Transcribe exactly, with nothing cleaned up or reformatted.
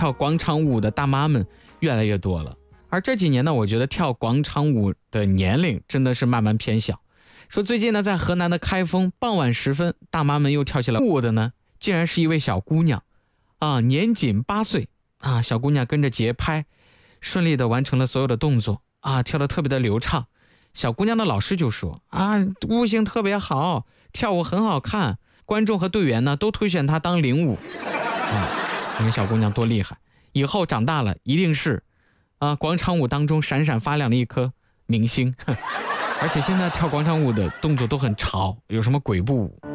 跳广场舞的大妈们越来越多了。而这几年呢，我觉得跳广场舞的年龄真的是慢慢偏小。说最近呢，在河南的开封，傍晚时分，大妈们又跳起了舞的呢，竟然是一位小姑娘，啊，年仅八岁啊，小姑娘跟着节拍，顺利的完成了所有的动作啊，跳得特别的流畅。小姑娘的老师就说啊，舞型特别好，跳舞很好看，观众和队员呢都推选她当领舞啊。你看小姑娘多厉害，以后长大了一定是啊广场舞当中闪闪发亮的一颗明星。而且现在跳广场舞的动作都很潮，有什么鬼步舞